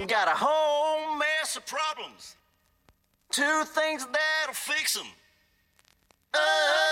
You got a whole mess of problems. Two things that'll fix them.